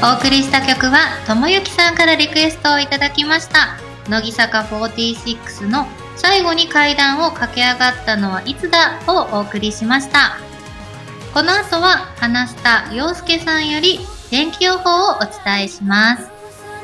お送りした曲はともゆきさんからリクエストをいただきました。乃木坂46の最後に階段を駆け上がったのはいつだをお送りしました。この後は花下陽介さんより天気予報をお伝えします。